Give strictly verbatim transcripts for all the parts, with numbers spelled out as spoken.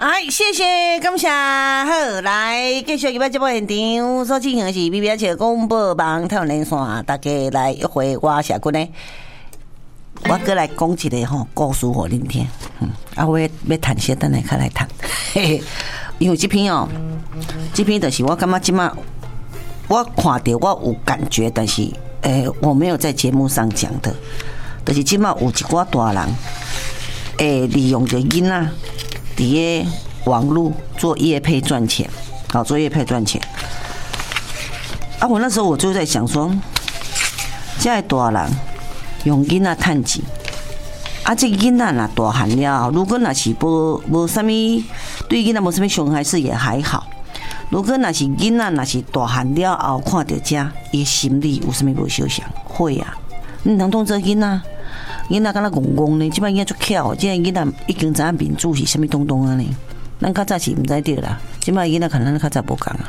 哎，谢谢，感谢。好，来继续今摆节目现场所进行的是 B B S 广播网台湾连线，大家来一回我社群呢。我过来讲一个吼故事互恁听，嗯，啊，我要谈些，等下较来谈。嘿嘿，因为这篇哦，这篇就是我感觉即马我看到我有感觉，但是诶、欸，我没有在节目上讲的，就是即马有一寡大人诶，利用着囡仔伫个网络做业配赚钱，好做业配赚钱。啊，我那时候我就在想说，这大人用囡仔趁钱，啊，这囡仔若大汉了，如果若是无无啥物对囡仔无啥物伤害是也还好。如果若是囡仔若是大汉了后看到这，伊心里有啥物无相想？会啊，你通当做囡仔，囡仔敢若戆戆呢？即摆囡仔足巧，即个囡仔已经知影民主是啥物东东啊呢？咱较早是毋知着啦，即摆囡仔可能较早无共啊。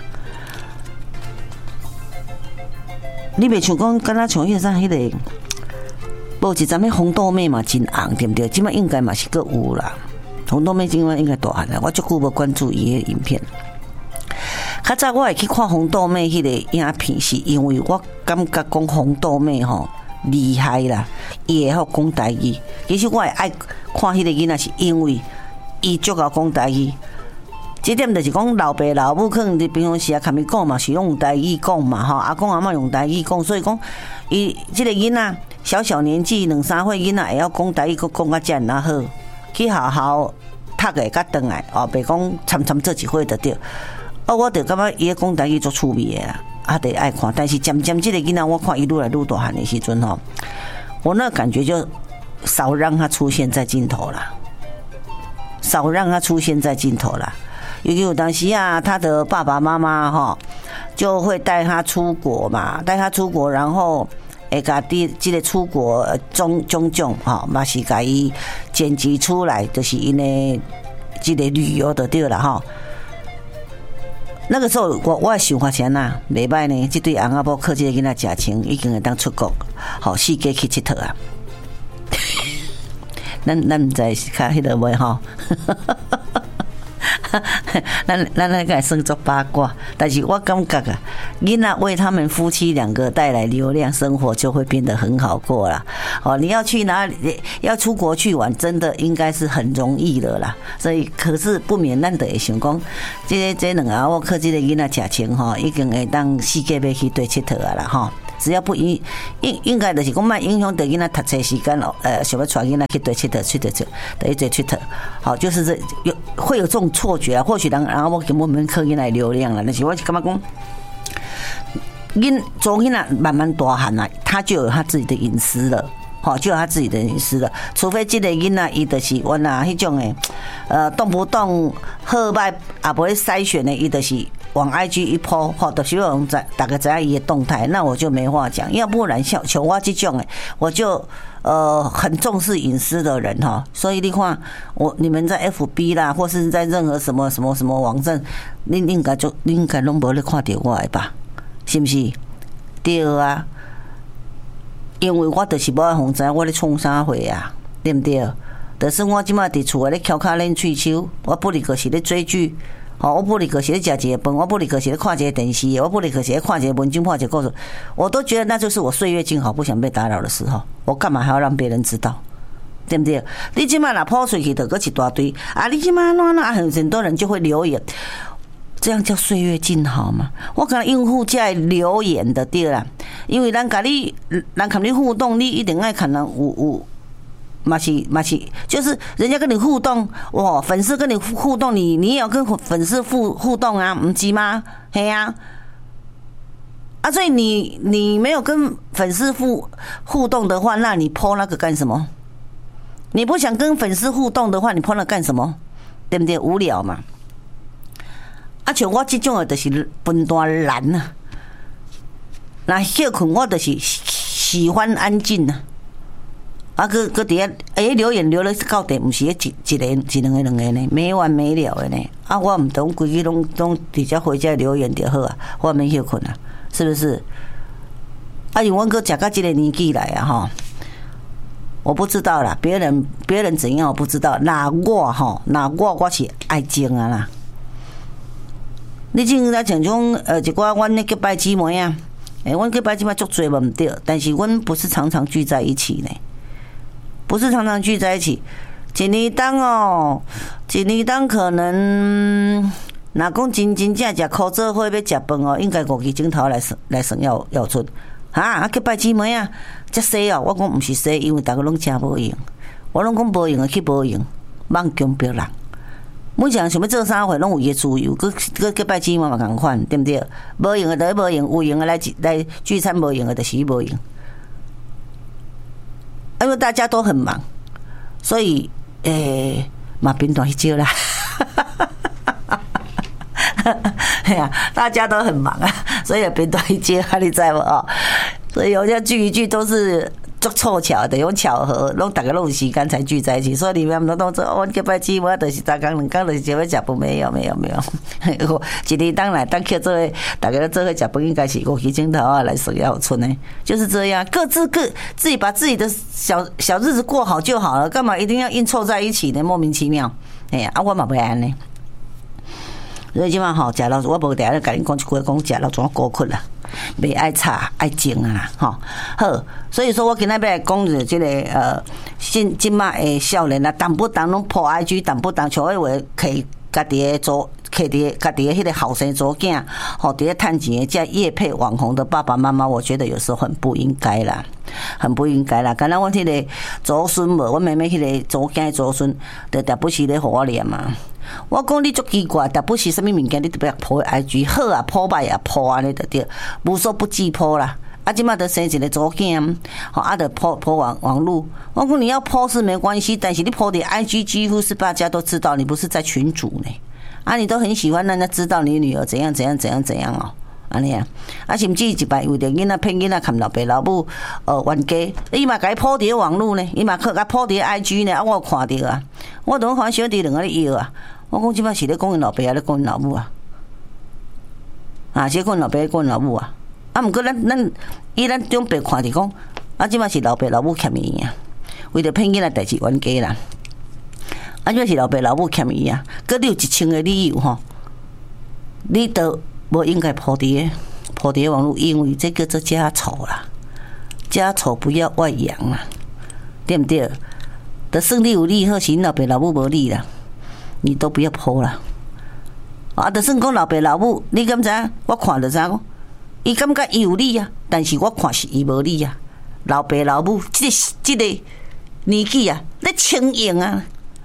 你袂像讲，敢若像迄个啥迄个。无一阵迄红豆妹嘛真红，对不对？即摆应该嘛是个有啦。红豆妹今晚应该大汉啦，我足久无关注伊个影片。较早我会去看红豆妹迄个影片，是因为我感觉讲红豆妹吼厉害啦，伊会晓讲台语。其实我会爱看迄个囡仔，是因为伊足够讲台语。这点就是讲老爸老母可能伫平常时啊，看伊讲嘛是用台语讲嘛吼，阿公阿嬷用台语讲，所以讲伊即个囡仔。小小年纪两三岁囡仔会晓讲台语，佫讲啊遮尔好，去学校读个甲转来，哦，别讲参参做一回就对。哦，我就感觉伊讲台语足趣味的啦，啊，得爱看。但是渐渐这个囡仔，我看伊愈来愈大汉的时阵吼，我那感觉就少让他出现在镜头啦，少让他出现在镜头啦。尤其有当时啊，他的爸爸妈妈哈就会带他出国嘛，带他出国，然后。会甲啲即个出国种种种吼，嘛是甲伊剪辑出来，就是因的即个旅游就对啦吼。那个时候我我想发现呐，袂歹呢，即对翁仔某靠即个囡仔食穿，已经会当出国，吼四界去佚佗啊。咱咱毋知是较迄个袂吼。咱咱那个算作八卦，但是我感觉啊，囡仔为他们夫妻两个带来流量，生活就会变得很好过啦。哦，你要去哪里，要出国去玩，真的应该是很容易的啦。所以，可是不免咱就会想讲，这个这两个我靠这个囡仔食穿吼，已经会当世界要去对佚佗啊啦吼。只要不影应应该就是讲，莫影响到囡仔读册时间哦。呃，想要带囡仔去对佚佗，去对佚，等于对佚佗。好，就是这有会有这种错觉啊。或许人然后我根本没刻意来流量了，但是我感觉讲，囡从囡仔慢慢大汉啊，他就有他自己的隐私了。好，就有他自己的隐私了。除非这个囡仔伊就是原来迄种诶，呃，动不动好歹也不会筛选的，伊就是往 I G 一 po， 好，就希望在大家知影伊的动态，那我就没话讲。要不然像像我这种诶，我就呃很重视隐私的人哈。所以你看，我你们在 F B 啦，或是在任何什么什么什么网站，你应该就你应该拢无咧看到我的吧？是不是？对啊。因为我就是无爱互知我咧创啥货啊，对不对？就是我即马伫厝咧翘脚练喙手，我不离个是咧追剧，吼，我不离个是咧食一个饭，我不离个是咧看一个电视，我不离个是咧看一个文章，看一个故事，我都觉得那就是我岁月静好，不想被打扰的时候。我干嘛还要让别人知道？对不对？你即马若抛出去，就搁一大堆啊！你即马那那很很多人就会留言。这样叫岁月静好吗？我可能应付在留言的对啦，因为人甲你，人跟你互动，你一定爱可能有有，嘛是嘛是，就是人家跟你互动，哇，粉丝跟你互动，你你也要跟粉丝互互动啊，不是吗？嘿啊，啊，所以你你没有跟粉丝互互动的话，那你 po 那个干什么？你不想跟粉丝互动的话，你 po 那干什么？对不对？无聊嘛。啊，像我这种的，就是笨蛋懒啊。那休困我就是喜欢安静啊。啊，搁搁底下，哎，留言留了到底，不是一一个、一两个、两个呢，没完没了的呢。啊，我唔懂，规矩拢拢底下回家留言就好啊，我免休困啊，是不是？啊，因为阮搁食到这个年纪来啊，吼， 我不知道啦，别人别人怎样我不知道。那我吼，那我我是爱情啊啦。你正在讲种呃一寡阮咧结拜姊妹啊，诶、欸，阮结拜姊妹足多无毋对，但是阮不是常常聚在一起呢，不是常常聚在一起。一年当哦，一年当可能，若讲真真正正苦做伙要食饭哦，应该五支钟头来算来算要要出。哈，啊结拜姊妹啊，遮细哦，我讲毋是细，因为逐个拢真无用，我拢讲无用的去无用，妄强迫人。每一人想要做啥货，拢有伊的自由，佮佮结拜姊妹嘛共款，对毋对？无用的就无用，有用的来来聚餐，无用的就是无用。因为大家都很忙，所以诶嘛变短少啦。哎呀，大家都很忙啊，所以变短少啊，你知无哦？所以有些聚一聚都是足凑巧的，有巧合，拢大家拢有时间才聚在一起。所以你们都当做我结拜姊妹，就是三工两工就是就要食饭，没有没有没有。一年当来当去做伙，大家做伙食饭，应该是五支钟头啊来算要存的，就是这样，各自各自己把自己的小小日子过好就好了，干嘛一定要硬凑在一起呢？莫名其妙。哎呀，啊我嘛袂安尼。所以即马吼，食老我无定咧甲恁讲一句话，讲食老怎高困啦，袂爱吵爱静啊啦，吼好。所以说我今仔要来讲着即个呃，现即马诶少年啊，淡不淡拢破 I G， 淡不淡像迄话摕家己诶做，摕伫家己诶迄个后生做囝，吼伫咧趁钱诶，这业配网红的爸爸妈妈，我觉得有时候很不应该啦，很不应该啦。刚才我迄个祖孙无，我妹妹迄个祖囝祖孙，就特不是咧互我念嘛。我讲你足奇怪，特不是啥物物件，你特别破 I G， 好啊，破歹啊，破安尼就对，无所不忌破啦。啊，即马得生一个祖囝，吼，啊，得破破网网络。我讲你要破是没关系，但是你破的 I G 几乎是大家都知道，你不是在群组呢。啊，你都很喜欢让人家知道你女儿怎样怎样怎样怎样哦。安尼啊，啊，甚至一摆为着囡仔骗囡仔，含老爸老母呃冤家，伊嘛甲伊破伫网络呢，伊嘛去甲破伫 I G 呢，啊，我有看着啊，我都看小弟两个咧摇啊。我讲即摆是咧讲因老爸啊，咧讲因老母啊，啊，是讲因老爸，讲因老母啊。啊，毋过咱咱以咱种白看着讲，啊，即摆是老爸老母欠伊啊，为着骗囡仔代志冤家啦。啊，即摆是老爸老母欠伊啊，佮你有一千个理由吼，你都无应该抛伫抛伫网络，因为这叫做家丑啦，家丑不要外扬啦，对不对？得算你有理好，是老爸老母无理啦。你都不要抛啦！啊，就算讲老爸老母，你敢知？我看就知讲，伊感觉伊有理啊，但是我看是伊无理啊。老爸老母，即、这个即、这个年纪啊，咧清用啊。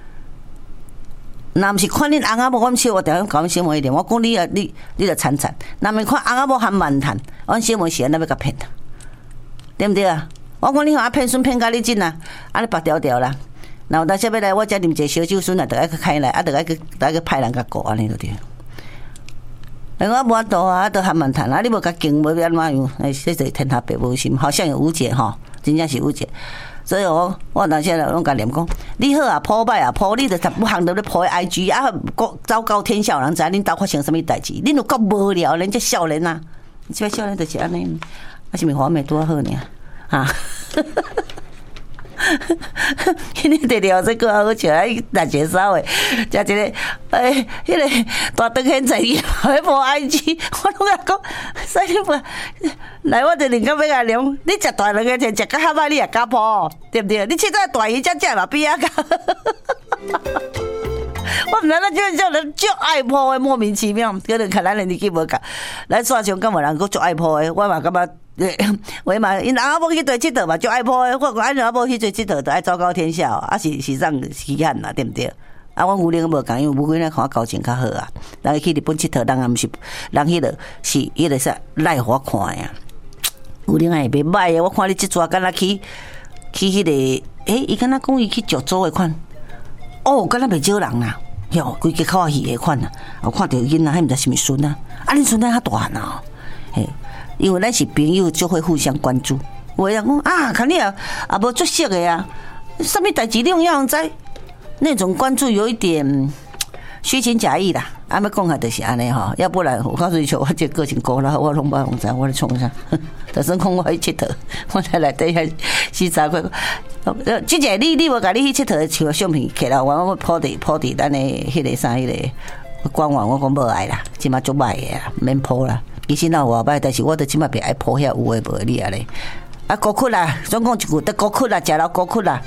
若毋是看恁翁仔某，我小我定讲讲小妹一点，我讲你啊，你你着惨惨。若毋看翁仔某含慢谈，阮小妹是安那要甲骗，对毋对啊？我讲你互啊骗孙骗甲你真啊，啊你白条条啦。然后当时要来我遮啉一个烧酒孙啊，得爱去开来，啊，得爱去得爱去派人甲顾安尼就对。哎，我无法度啊，都含慢谈啊，你无甲敬，无要安怎样？哎，这是天下白无心，好像有误解吼，真正是误解。所以我我当时拢甲念讲，你好啊，破歹啊，破你着十不行都咧破 I G 啊，昭告天下人知恁兜发生什么代志，恁有够无聊，恁这少年啊，这少年就是安尼，啊是咪华美多好呢？啊！今日得聊这个好笑，哎，大节稍微，食一个，哎，迄个大灯现在伊还无 I G， 我拢甲讲，所以不来我就另个要甲聊，你食大两个钱，食到遐歹，你也敢破，对不对？你凊彩大鱼才食嘛，比啊个。我毋知咱这叫人足爱破的，莫名其妙，可能看咱的年纪无共，咱线上敢无人佫足爱破的，我嘛感觉。为嘛？因翁仔某去对佚佗嘛，就爱破的。我讲俺翁仔某去做佚佗，就爱昭告天下，啊是是让稀罕啦，对不对？啊，阮有零无共，因为有几人看我交情较好啊。人去日本佚佗，人也毋是，人迄个是迄个啥赖互我看的啊。有零也袂歹的，我看你即抓敢若去去迄个，诶，伊敢若讲伊去石洲的款，哦，敢若袂少人啦，哟，规家口仔鱼的款啊，我看到囡仔，迄毋知是毋是孙啊？啊，恁孙仔较大汉啊，嘿。因为咱是朋友，就会互相关注。有人讲啊，看你啊，也无足熟的啊，什么代志你拢要人知？那种关注有一点虚情假意啦。 啊，要讲下就是安尼吼，要不然我告诉你，像我这个性高啦，我拢无用知我咧创啥。就算讲我去佚佗，我来内底遐四十块。即个你你无甲你去佚佗的像相片摕来，我我铺伫铺伫咱的迄个啥迄个官网，我讲无爱啦，即马足歹的啦，免铺啦。其实那我歹，但是我都即马别爱铺遐有诶无你啊咧。啊，高窟啦，总讲一句，得高窟啦，食了高窟啦。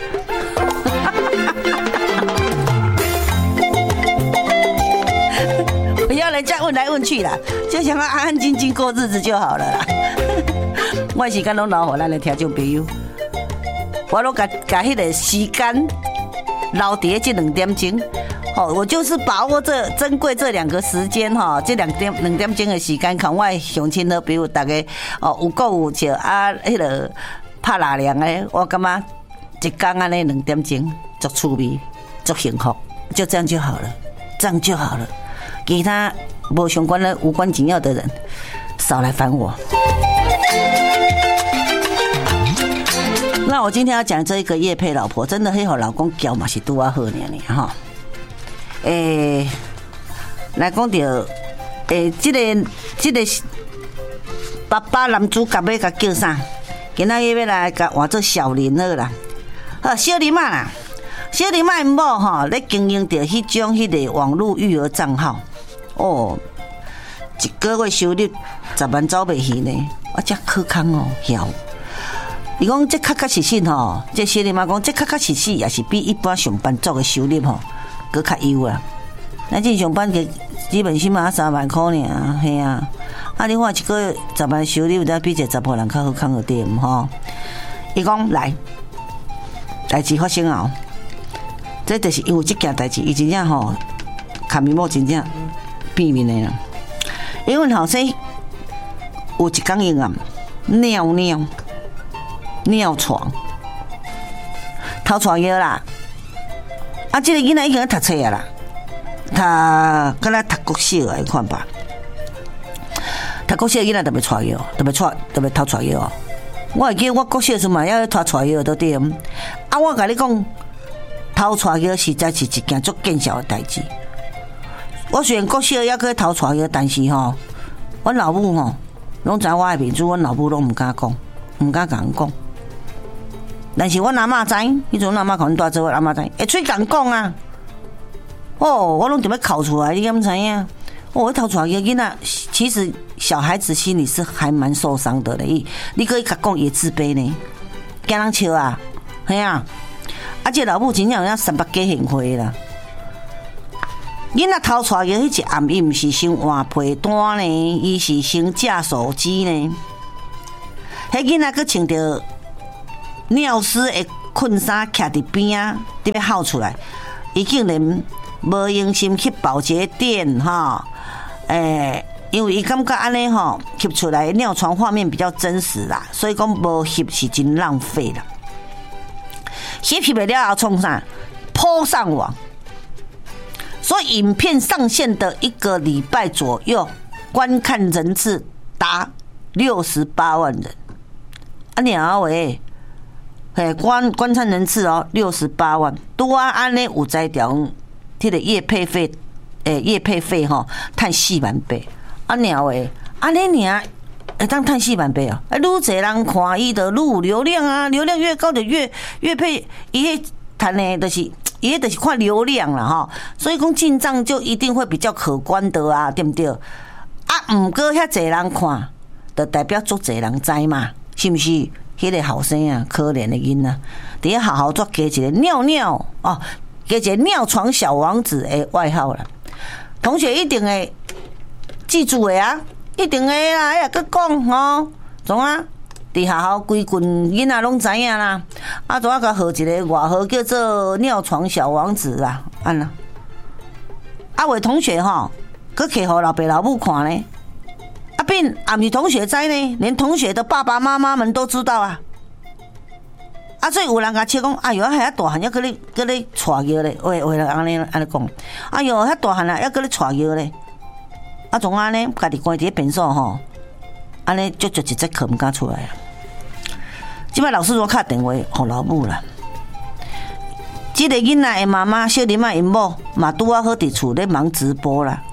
不要人家问来问去啦，就想要安安静静过日子就好了啦。我时间拢留给咱的听众朋友，我拢甲甲迄个时间留伫这两点钟。好，我就是把握这珍贵这两个时间哈，这两点两点钟的时间，看我乡亲好朋友大家哦有够有笑啊，迄个拍拉凉的，我感觉一天安尼两点钟足趣味，足幸福，就这样就好了，这样就好了。其他无相关的无关紧要的人，少来烦我。那我今天要讲这一个业配老婆，真的迄互老公教嘛是拄啊好呢呢哈。诶、欸，来讲到诶，这个这个爸爸男主角要甲叫啥？今仔日要来甲换做小林好啦，好小林啊啦，小林啊因某吼咧经营着迄种迄个网络育儿账号，哦，一个月收入十万走袂去呢，我遮可康哦，晓。伊讲这确确实实吼，这小林啊讲这确确实实也是比一般上班族的收入吼。搁较优啦，咱正上班个基本起码三万块尔，嘿啊！啊，你看一个月十万收入，才比一个查甫人较好康个点吼。伊讲来，代志发生后，这就是因为这件代志，伊真正吼，卡面膜真正变面的啦。因为后生有一天因啊，尿尿尿床，偷床药啦。啊，这个囡仔已经读册啊啦，他敢若读国小啊，你看吧。读国小囡仔特别带药，特别带，特别偷带药哦。我会记我国小时嘛，要偷带药都对。啊，我甲你讲，偷带药实在是一件足见效的代志。我虽然国小还去偷带药，但是吼，阮老母吼，拢知我的面子，阮老母拢唔敢讲，唔敢甲人讲。但是阮阿嬷知，迄阵阮阿嬷可能带做，阮阿嬷知，会出敢讲啊！哦，我拢特别考出来，你敢知影？哦，我偷出来个囡仔，其实小孩子心里是还蛮受伤的嘞。你可以甲讲也自卑呢，惊人笑啊，系啊！啊，这老母真正有影三百几幸会啦。囡仔偷出来个迄一暗，伊毋是先换被单呢，伊是先架手机呢。迄囡仔佫穿着尿湿的困衫，徛伫边啊，伫要喊出来，伊竟然无用心去保洁店哈，诶、欸，因为伊感觉安尼吼，翕出来的尿床画面比较真实啦，所以讲无翕是真浪费啦。翕翕了了后创啥？po上网，所以影片上线的一个礼拜左右，观看人次达六十八万人。啊，鸟喂！嘿，观观看人次哦，六十八万，拄啊安尼有才条，迄个业配费，诶，业配费吼，赚四万八，啊鸟诶，安尼尔会当赚四万八哦，啊，愈侪人看伊就愈有流量啊，流量越高就越越配，伊迄赚的就是伊迄就是看流量啦吼，所以讲进账就一定会比较可观的啊，对不对？啊，毋过遐侪人看，就代表足侪人知嘛，是毋是？迄个后生啊，可怜的囡仔，伫遐好好做加一个尿尿哦，加一个尿床小王子的外号啦。同学一定会记住的啊，一定会啦，还佫讲吼，怎啊？伫学校规群囡仔拢知影啦，啊，怎啊甲号一个外号叫做尿床小王子啦，安啦。啊，位同学吼，佫摕互老爸老母看呢。啊，并啊，不是同学知呢，连同学的爸爸妈妈们都知道啊。啊，所以有人甲笑讲，哎呦，遐大汉要搁咧搁咧带药咧，喂喂，安尼安尼讲，哎呦，遐大汉啊，要搁咧带药咧，啊，总安尼家己关伫便所吼，安尼足足一节课毋敢出来啊。即摆老师都敲电话互老母啦。即个囡仔的妈妈小林啊，因某嘛拄啊好伫厝咧忙直播啦。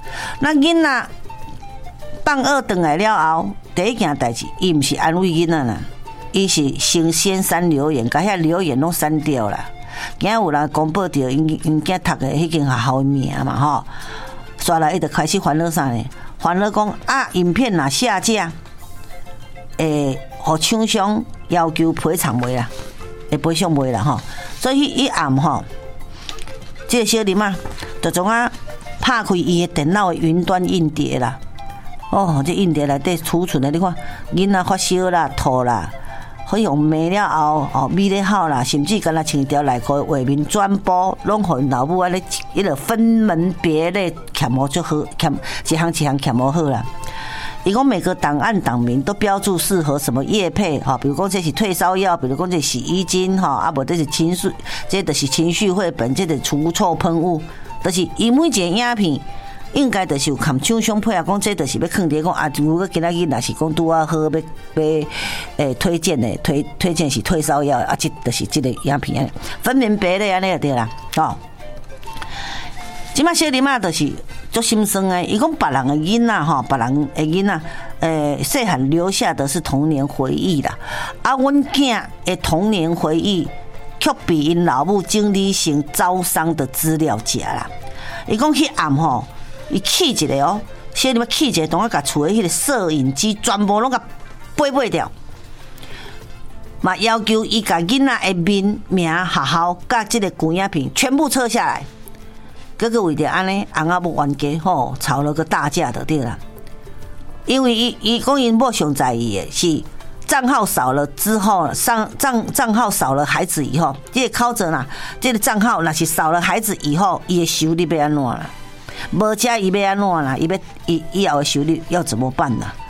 那囡仔放学回来了后，第一件代志，伊毋是安慰囡仔啦，伊是先先删留言，甲遐留言拢删掉啦。今日有人公布着因因囝读的迄间学校名嘛吼，刷来伊就开始烦恼啥呢？烦恼讲啊，影片若下架，诶，互厂商要求赔偿袂啦，会赔偿袂啦吼。所以伊暗吼，这个小林啊，就总啊拍开伊的电脑的云端硬碟啦。哦，这硬碟内底储存的，你看，囡仔发烧啦、吐啦，可以用骂了后，哦，美咧好啦，甚至敢若穿条内裤画面转播，拢互因老母安尼，伊就分门别类，欠无就好，欠一项一项欠无好啦。伊讲每个档案档名都标注适合什么业配哈，比如讲这是退烧药，比如讲这洗衣精哈，啊无这是情绪，这就是情绪绘本，这是除臭喷雾，就是伊每一个影片。应该就是有含厂商配合讲，这就是要放伫讲啊。如果今仔日若是讲拄啊好要要诶推荐的推推荐是退烧药啊，这就是这个影片分门别类安尼就对啦。哦，即马小林啊，就是足心酸诶。伊讲别人的囡仔吼，别人的囡仔诶，细汉留下的是童年回忆啦。啊，阮囝的童年回忆却比因老母经历性招商的资料夹啦。伊讲去暗吼。伊起一个哦，小林要起一个，当我甲厝的迄个摄影机全部拢甲背背掉，嘛要求伊甲囡仔的面名、学校甲即个旧影片全部撤下来。哥哥为着安尼，翁仔要冤家吼，吵了个大架就对啦。因为伊伊讲因某上在意的是账号少了之后，上账账号少了孩子以后，这个靠着啦，这个账号若是少了孩子以后，伊的收入要安怎啦？无车伊要安怎啦？伊要伊以后的收入要怎么办啦？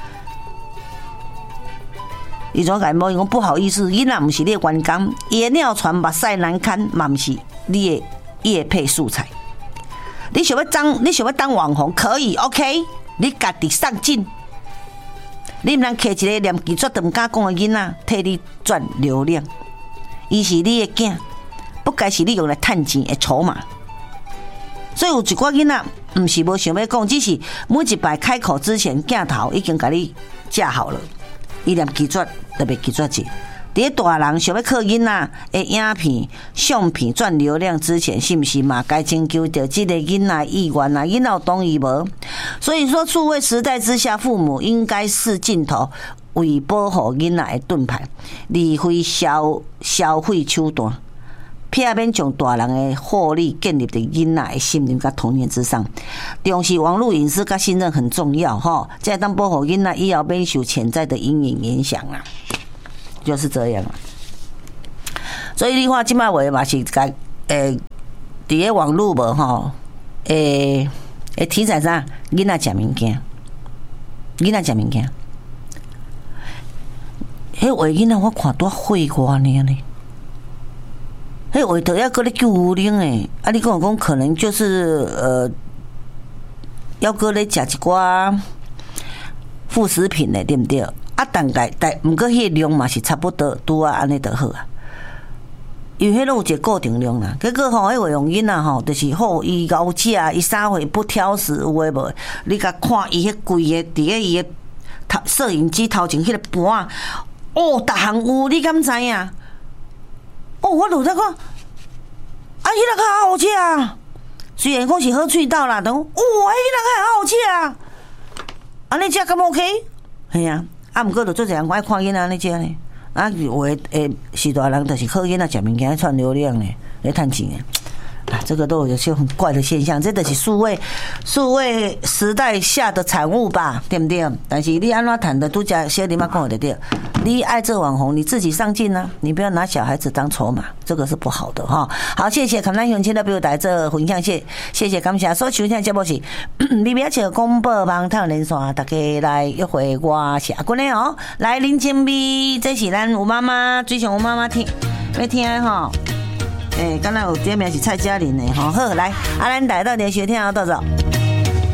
伊怎甲某伊讲不好意思，囡仔毋是你的员工，伊的尿床目屎难堪，嘛毋是你的业配素材。你想要当你想要当网红可以 ，OK？ 你家己上进，你毋通摕一个连记绝都毋敢讲的囡仔替你赚流量，伊是你的囝，不该是你用来趁钱的筹码。所以有一寡囡仔，毋是无想要讲，只是每一摆开口之前，镜头已经甲你架好了，伊连记绝都袂记绝者。伫个大人想要靠囡仔的影片、相片赚流量之前，是毋是嘛该征求着即个囡仔意愿啊？囡仔有同意无？所以说，数位时代之下，父母应该是镜头为保护囡仔的盾牌，而非消消费手段。避免将大人的获利建立在囡仔的信任甲童年之上，重视网络隐私甲信任很重要吼，这当保护囡仔以后免受潜在的阴影影响啊，就是这样啊。所以你看，即摆话嘛是甲诶，伫个网络无吼，诶诶题材啥？囡仔食物件，囡仔食物件，迄话囡仔我看多会瓜呢呢。迄话头要搁咧救牛奶诶，啊！你跟我讲，可能就是呃，要搁咧食一寡副食品诶，对不对？啊，大概但毋过迄个量嘛是差不多，拄啊安尼就好啊。因为迄拢有一个固定量啦。结果吼，迄话用囡仔吼，就是好伊咬食，伊啥货不挑食，有诶无？你甲看伊迄贵诶，伫个伊诶头摄影机头前迄个盘啊，哦，逐项有，你敢知影？哦，我就在讲，啊，迄个较好吃啊！虽然讲是好喙道啦，但哇，迄个较好吃啊！安尼食敢 OK？ 系啊，啊，毋过就做一人爱看囡仔安尼食呢。啊，有诶诶，是大人就是靠囡仔食物件赚流量呢，来趁钱诶。啊，这个都有些很怪的现象，这就是数位数位时代下的产物吧，对不对？但是你安怎谈的，都讲小林妈讲的对，你爱做网红，你自己上进啊，你不要拿小孩子当筹码，这个是不好的哈。好，谢谢，感谢乡亲的朋友来这分享，谢谢谢感谢所收听节目是你不要笑广播网太阳连线，大家来约会我是阿君的哦，来林金碧，这是咱有妈妈最想有妈妈听要听的哈。诶，刚才有这名是蔡嘉玲的，好，好来，啊，咱来到连学听到到走。